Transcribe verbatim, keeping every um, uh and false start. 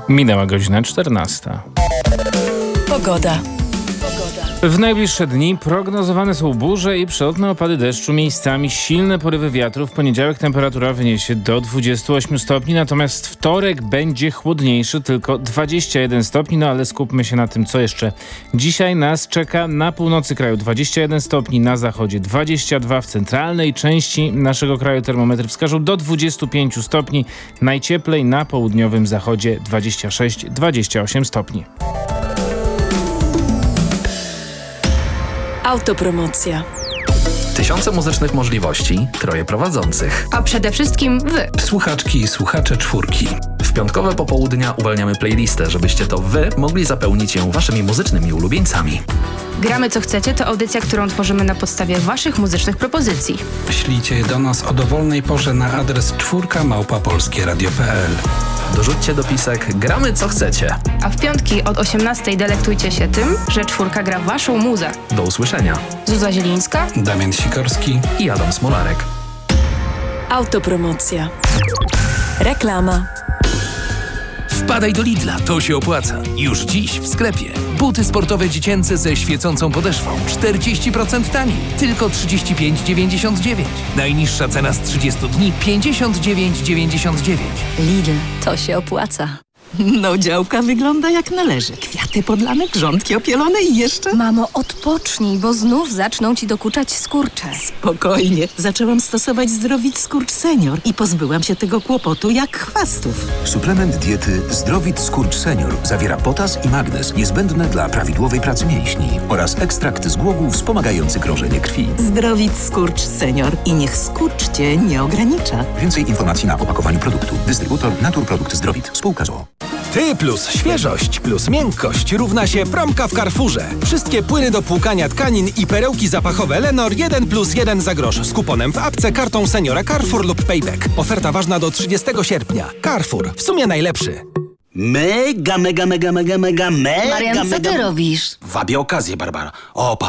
Minęła godzina czternasta. Pogoda. W najbliższe dni prognozowane są burze i przelotne opady deszczu, miejscami silne porywy wiatru. W poniedziałek temperatura wyniesie do dwudziestu ośmiu stopni, natomiast wtorek będzie chłodniejszy, tylko dwadzieścia jeden stopni, no ale skupmy się na tym, co jeszcze dzisiaj nas czeka. Na północy kraju dwadzieścia jeden stopni, na zachodzie dwadzieścia dwa, w centralnej części naszego kraju termometry wskażą do dwudziestu pięciu stopni, najcieplej na południowym zachodzie dwadzieścia sześć do dwudziestu ośmiu stopni. Autopromocja. Tysiące muzycznych możliwości, troje prowadzących. A przede wszystkim wy. Słuchaczki i słuchacze czwórki. W piątkowe popołudnia uwalniamy playlistę, żebyście to wy mogli zapełnić ją waszymi muzycznymi ulubieńcami. Gramy co chcecie to audycja, którą tworzymy na podstawie waszych muzycznych propozycji. Ślijcie je do nas o dowolnej porze na adres czwórka małpa polskie radio kropka p l. Dorzućcie dopisek Gramy co chcecie. A w piątki od osiemnastej delektujcie się tym, że czwórka gra waszą muzę. Do usłyszenia. Zuza Zielińska, Damian Sikorski i Adam Smolarek. Autopromocja. Reklama. Wpadaj do Lidla, to się opłaca. Już dziś w sklepie. Buty sportowe dziecięce ze świecącą podeszwą. czterdzieści procent taniej. Tylko trzydzieści pięć dziewięćdziesiąt dziewięć. Najniższa cena z trzydziestu dni pięćdziesiąt dziewięć dziewięćdziesiąt dziewięć. Lidl, to się opłaca. No, działka wygląda jak należy. Kwiaty podlane, grządki opielone i jeszcze... Mamo, odpocznij, bo znów zaczną ci dokuczać skurcze. Spokojnie. Zaczęłam stosować Zdrowit Skurcz Senior i pozbyłam się tego kłopotu jak chwastów. Suplement diety Zdrowit Skurcz Senior zawiera potas i magnez niezbędne dla prawidłowej pracy mięśni oraz ekstrakt z głogu wspomagający krążenie krwi. Zdrowit Skurcz Senior i niech skurcz cię nie ogranicza. Więcej informacji na opakowaniu produktu. Dystrybutor Naturprodukt Zdrowit. Spółka z o o. Ty plus świeżość plus miękkość równa się promka w Carrefourze. Wszystkie płyny do płukania tkanin i perełki zapachowe Lenor jeden plus jeden za grosz z kuponem w apce, kartą seniora Carrefour lub Payback. Oferta ważna do trzydziestego sierpnia. Carrefour. W sumie najlepszy. Mega, mega, mega, mega, mega, mega, Marian, co ty mega... robisz? Wabię okazję, Barbara. O, patrz.